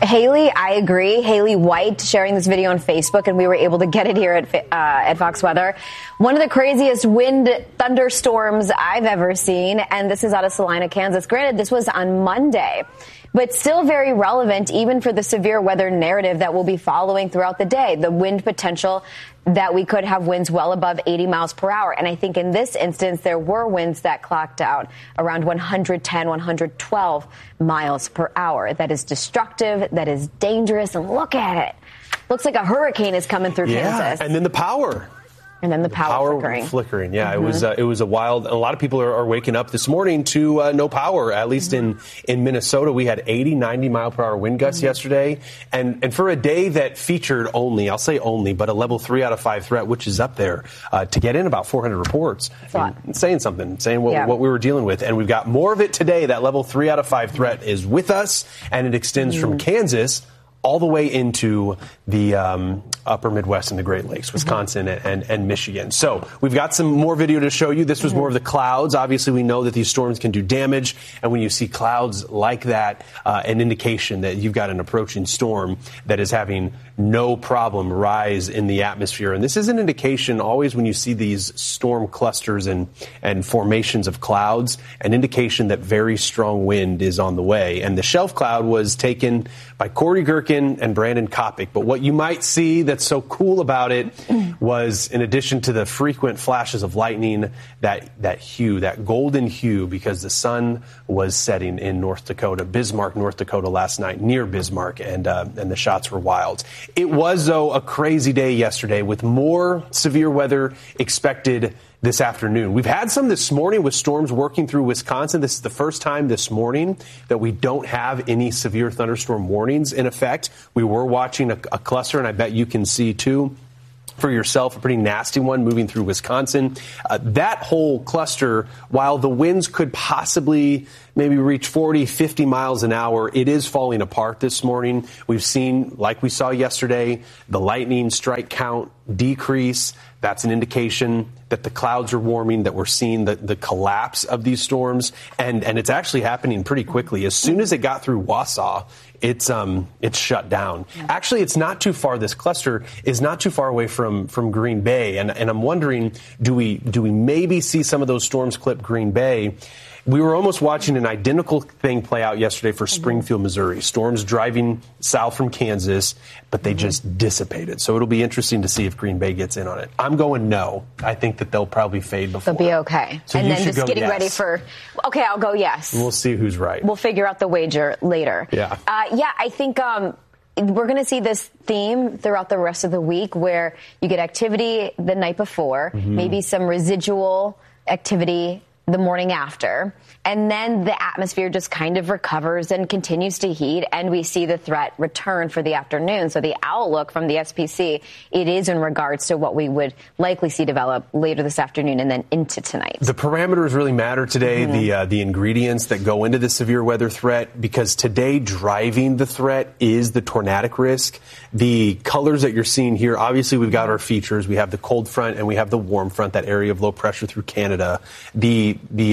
Haley, I agree. Haley White sharing this video on Facebook, and we were able to get it here at Fox Weather. One of the craziest wind thunderstorms I've ever seen, and this is out of Salina, Kansas. Granted, this was on Monday, but still very relevant even for the severe weather narrative that we'll be following throughout the day. The wind potential that we could have winds well above 80 miles per hour. And I think in this instance, there were winds that clocked out around 110, 112 miles per hour. That is destructive. That is dangerous. And look at it. Looks like a hurricane is coming through Kansas. And then the power. And then the power flickering. Yeah, it was a wild. A lot of people are waking up this morning to no power. At least in Minnesota, we had 80, 90 mile per hour wind gusts yesterday, and for a day that featured only, I'll say only, but a level 3 out of 5 threat, which is up there to get in about 400 reports, saying something, saying what we were dealing with, and we've got more of it today. That level 3 out of 5 threat is with us, and it extends from Kansas all the way into the upper Midwest and the Great Lakes, Wisconsin and Michigan. So we've got some more video to show you. This was more of the clouds. Obviously, we know that these storms can do damage. And when you see clouds like that, an indication that you've got an approaching storm that is having no problem rise in the atmosphere. And this is an indication always when you see these storm clusters and formations of clouds, an indication that very strong wind is on the way. And the shelf cloud was taken by Corey Gherkin and Brandon Kopic. But what you might see that's so cool about it was, in addition to the frequent flashes of lightning, that hue, that golden hue, because the sun was setting in North Dakota, Bismarck, North Dakota last night, near Bismarck, and the shots were wild. It was, though, a crazy day yesterday with more severe weather expected this afternoon. We've had some this morning with storms working through Wisconsin. This is the first time this morning that we don't have any severe thunderstorm warnings in effect. We were watching a cluster, and I bet you can see, too, for yourself, a pretty nasty one moving through Wisconsin. That whole cluster, while the winds could possibly maybe reach 40, 50 miles an hour, it is falling apart this morning. We've seen, like we saw yesterday, the lightning strike count decrease. That's an indication that the clouds are warming, that we're seeing the collapse of these storms. And it's actually happening pretty quickly. As soon as it got through Wausau, it's shut down. Actually, it's not too far. This cluster is not too far away from Green Bay. And I'm wondering, do we maybe see some of those storms clip Green Bay? We were almost watching an identical thing play out yesterday for Springfield, Missouri. Storms driving south from Kansas, but they just dissipated. So it'll be interesting to see if Green Bay gets in on it. I'm going no. I think that they'll probably fade before. They'll be okay. So and you then should just go getting yes. ready for, okay, I'll go yes. We'll see who's right. We'll figure out the wager later. Yeah. I think we're going to see this theme throughout the rest of the week where you get activity the night before, maybe some residual activity the morning after, and then the atmosphere just kind of recovers and continues to heat, and we see the threat return for the afternoon. So the outlook from the SPC, it is in regards to what we would likely see develop later this afternoon and then into tonight. The parameters really matter today, the ingredients that go into the severe weather threat, because today driving the threat is the tornadic risk. The colors that you're seeing here, obviously we've got our features. We have the cold front and we have the warm front, that area of low pressure through Canada. The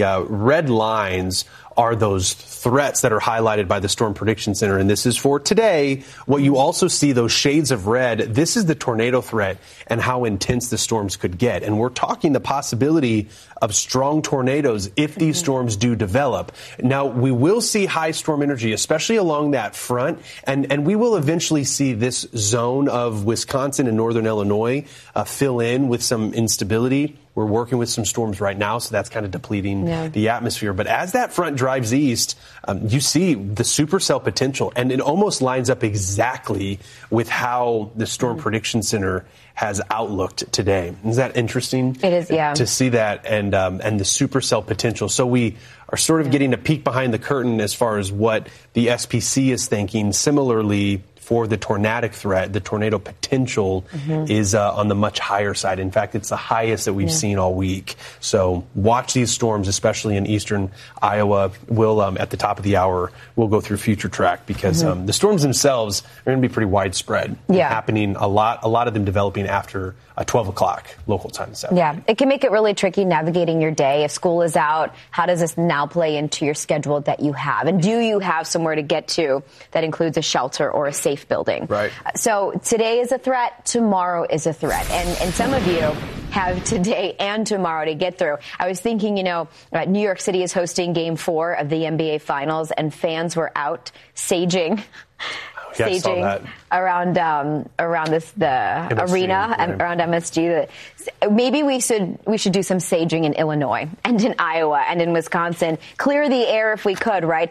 red lines are those threats that are highlighted by the Storm Prediction Center, and this is for today. What you also see, those shades of red, this is the tornado threat and how intense the storms could get. And we're talking the possibility of strong tornadoes if these storms do develop. Now, we will see high storm energy, especially along that front, and we will eventually see this zone of Wisconsin and northern Illinois fill in with some instability. We're working with some storms right now, so that's kind of depleting the atmosphere. But as that front drives east, you see the supercell potential, and it almost lines up exactly with how the Storm Prediction Center has outlooked today. Is that interesting? It is, yeah. To see that and the supercell potential. So we are sort of getting a peek behind the curtain as far as what the SPC is thinking. Similarly, for the tornadic threat, the tornado potential is on the much higher side. In fact, it's the highest that we've seen all week. So watch these storms, especially in eastern Iowa. We'll, at the top of the hour, we'll go through Future Track because the storms themselves are going to be pretty widespread. Happening a lot of them developing after 12 o'clock local time. Yeah, it can make it really tricky navigating your day. If school is out, how does this now play into your schedule that you have? And do you have somewhere to get to that includes a shelter or a safe building? Right. So today is a threat, tomorrow is a threat. And some of you have today and tomorrow to get through. I was thinking, New York City is hosting Game 4 of the NBA Finals, and fans were out saging. Yeah, staging around the MSG, arena and around MSG. Maybe we should do some saging in Illinois and in Iowa and in Wisconsin. Clear the air if we could, right?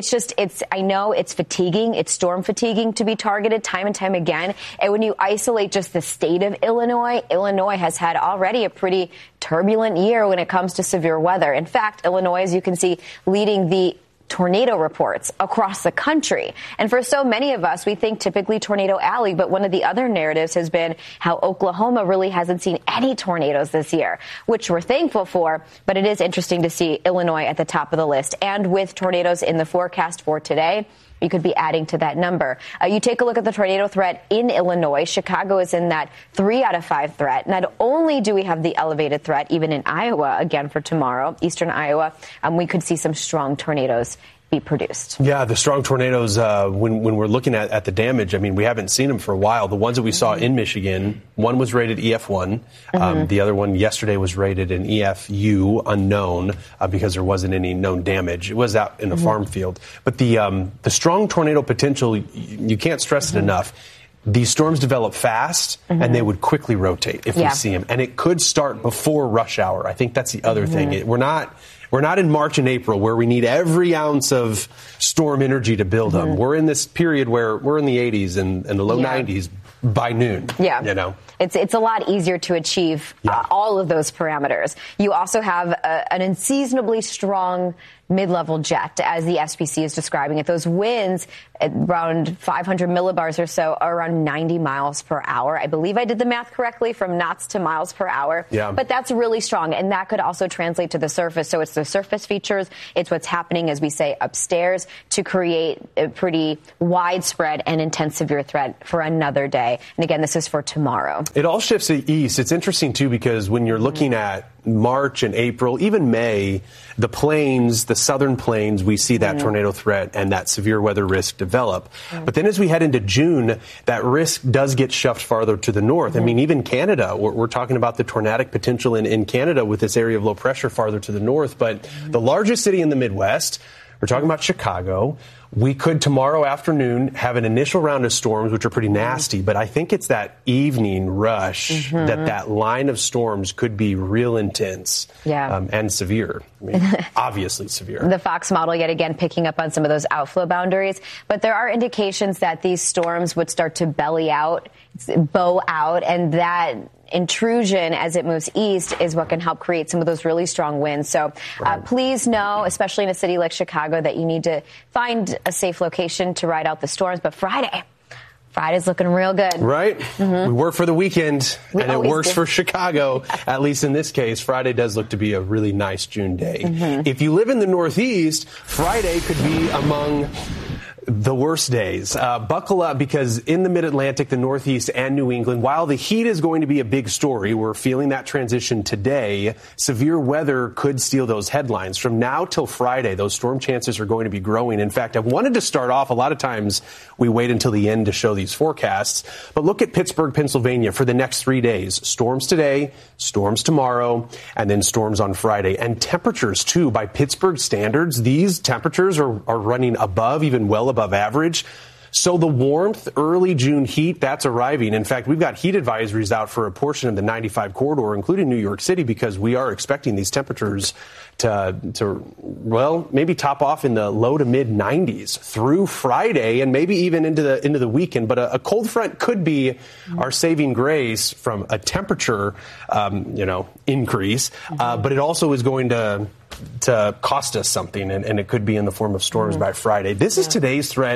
I know it's fatiguing. It's storm fatiguing to be targeted time and time again. And when you isolate just the state of Illinois has had already a pretty turbulent year when it comes to severe weather. In fact, Illinois, as you can see, leading the tornado reports across the country. And for so many of us, we think typically Tornado Alley, but one of the other narratives has been how Oklahoma really hasn't seen any tornadoes this year, which we're thankful for. But it is interesting to see Illinois at the top of the list. And with tornadoes in the forecast for today, you could be adding to that number. You take a look at the tornado threat in Illinois. Chicago is in that 3 out of 5 threat. Not only do we have the elevated threat, even in Iowa, again for tomorrow, eastern Iowa, we could see some strong tornadoes be produced. Yeah, the strong tornadoes, when we're looking at the damage, I mean, we haven't seen them for a while. The ones that we saw in Michigan, one was rated EF1. The other one yesterday was rated an EFU, unknown, because there wasn't any known damage. It was out in a farm field. But the strong tornado potential, you can't stress it enough. These storms develop fast, and they would quickly rotate if we see them. And it could start before rush hour. I think that's the other thing. We're not in March and April where we need every ounce of storm energy to build them. We're in this period where we're in the 80s and the low 90s by noon. Yeah. It's a lot easier to achieve all of those parameters. You also have an unseasonably strong mid-level jet, as the SPC is describing it. Those winds at around 500 millibars or so are around 90 miles per hour. I believe I did the math correctly, from knots to miles per hour. Yeah. But that's really strong, and that could also translate to the surface. So it's the surface features, it's what's happening, as we say, upstairs to create a pretty widespread and intense severe threat for another day. And again, this is for tomorrow. It all shifts to east. It's interesting, too, because when you're looking at March and April, even May, the plains, the southern plains, we see that tornado threat and that severe weather risk develop. But then as we head into June, that risk does get shoved farther to the north. I mean, even Canada, we're talking about the tornadic potential in Canada with this area of low pressure farther to the north. But the largest city in the Midwest, we're talking about Chicago. We could tomorrow afternoon have an initial round of storms, which are pretty nasty, but I think it's that evening rush that line of storms could be real intense and severe. I mean, obviously severe. The Fox model yet again picking up on some of those outflow boundaries, but there are indications that these storms would start to bow out, and that intrusion as it moves east is what can help create some of those really strong winds. So please know, especially in a city like Chicago, that you need to find a safe location to ride out the storms. But Friday's looking real good. Right? We work for the weekend, and it works for Chicago. At least in this case, Friday does look to be a really nice June day. If you live in the Northeast, Friday could be among the worst days. Buckle up, because in the Mid-Atlantic, the Northeast, and New England, while the heat is going to be a big story, we're feeling that transition today, severe weather could steal those headlines. From now till Friday, those storm chances are going to be growing. In fact, I wanted to start off, a lot of times we wait until the end to show these forecasts, but look at Pittsburgh, Pennsylvania for the next 3 days. Storms today, storms tomorrow, and then storms on Friday. And temperatures, too, by Pittsburgh standards, these temperatures are running above, even well above average. So the warmth, early June heat, that's arriving. In fact, we've got heat advisories out for a portion of the 95 corridor, including New York City, because we are expecting these temperatures to maybe top off in the low to mid 90s through Friday and maybe even into the weekend. But a cold front could be our saving grace from a temperature, increase. But it also is going to cost us something, and it could be in the form of storms by Friday. This is today's threat.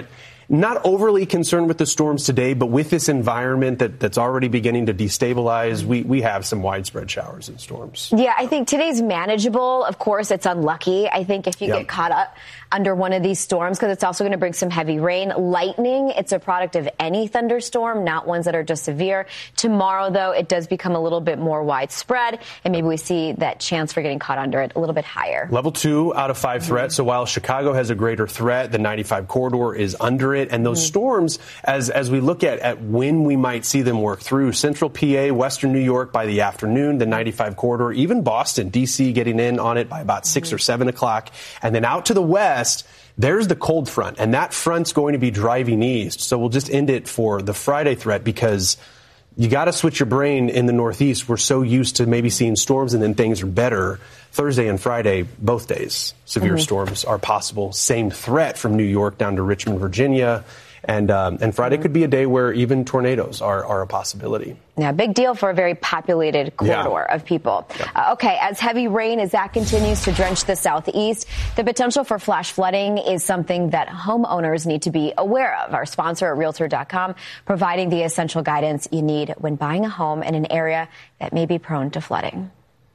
Not overly concerned with the storms today, but with this environment that's already beginning to destabilize, we have some widespread showers and storms. Yeah, I think today's manageable. Of course, it's unlucky. I think if you get caught up under one of these storms, because it's also going to bring some heavy rain. Lightning, it's a product of any thunderstorm, not ones that are just severe. Tomorrow, though, it does become a little bit more widespread, and maybe we see that chance for getting caught under it a little bit higher. Level 2 out of 5 threat. So while Chicago has a greater threat, the 95 corridor is under it. And those storms, as we look at when we might see them work through, central PA, western New York by the afternoon, the 95 corridor, even Boston, D.C. getting in on it by about 6 or 7 o'clock. And then out to the west, there's the cold front, and that front's going to be driving east. So we'll just end it for the Friday threat, because you got to switch your brain in the Northeast. We're so used to maybe seeing storms and then things are better. Thursday and Friday, both days, severe storms are possible. Same threat from New York down to Richmond, Virginia. And Friday could be a day where even tornadoes are a possibility. Yeah, big deal for a very populated corridor of people. Yeah. Okay, as heavy rain, as that continues to drench the southeast, the potential for flash flooding is something that homeowners need to be aware of. Our sponsor at Realtor.com providing the essential guidance you need when buying a home in an area that may be prone to flooding.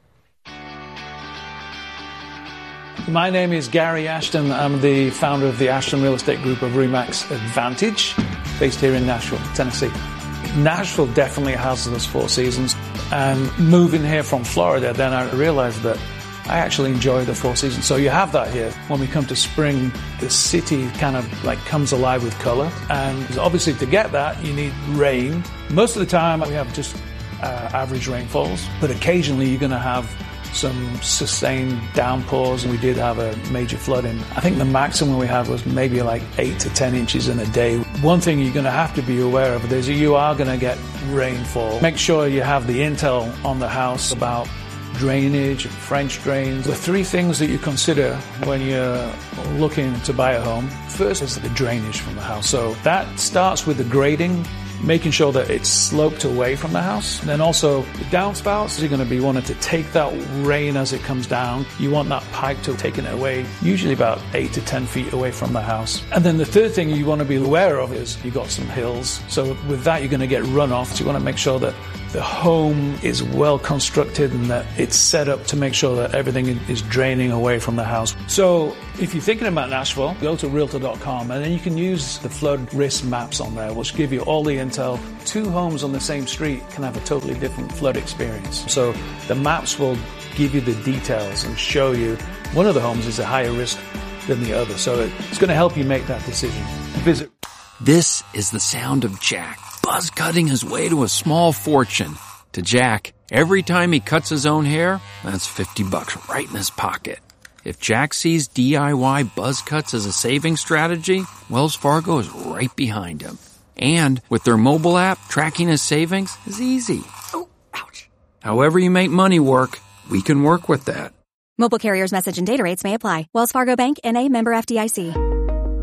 My name is Gary Ashton. I'm the founder of the Ashton Real Estate Group of RE/MAX Advantage, based here in Nashville, Tennessee. Nashville definitely has those 4 seasons. And moving here from Florida, then I realized that I actually enjoy the 4 seasons. So you have that here. When we come to spring, the city kind of like comes alive with color. And obviously to get that, you need rain. Most of the time we have just average rainfalls, but occasionally you're going to have some sustained downpours, and we did have a major flooding. I think the maximum we had was maybe like 8 to 10 inches in a day. One thing you're going to have to be aware of is you are going to get rainfall. Make sure you have the intel on the house about drainage and French drains. The 3 things that you consider when you're looking to buy a home. First is the drainage from the house. So that starts with the grading, making sure that it's sloped away from the house. And then also the downspouts, you're going to be wanting to take that rain as it comes down. You want that pipe to take it away, usually about 8 to 10 feet away from the house. And then the third thing you want to be aware of is you've got some hills. So with that, you're going to get runoff. So you want to make sure that the home is well constructed and that it's set up to make sure that everything is draining away from the house. So if you're thinking about Nashville, go to Realtor.com, and then you can use the flood risk maps on there, which give you all the intel. 2 homes on the same street can have a totally different flood experience. So the maps will give you the details and show you one of the homes is a higher risk than the other. So it's going to help you make that decision. Visit. This is the sound of Jack buzz cutting his way to a small fortune. To Jack, every time he cuts his own hair, that's $50 right in his pocket. If Jack sees DIY buzz cuts as a saving strategy, Wells Fargo is right behind him. And with their mobile app, tracking his savings is easy. Oh, ouch. However you make money work, we can work with that. Mobile carriers' message and data rates may apply. Wells Fargo Bank, N.A., member FDIC.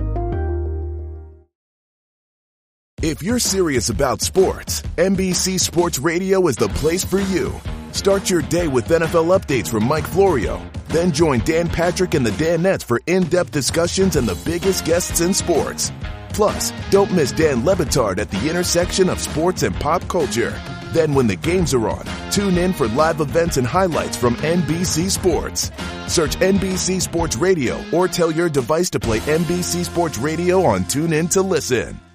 If you're serious about sports, NBC Sports Radio is the place for you. Start your day with NFL updates from Mike Florio. Then join Dan Patrick and the Danettes for in-depth discussions and the biggest guests in sports. Plus, don't miss Dan Le Batard at the intersection of sports and pop culture. Then when the games are on, tune in for live events and highlights from NBC Sports. Search NBC Sports Radio or tell your device to play NBC Sports Radio on TuneIn to listen.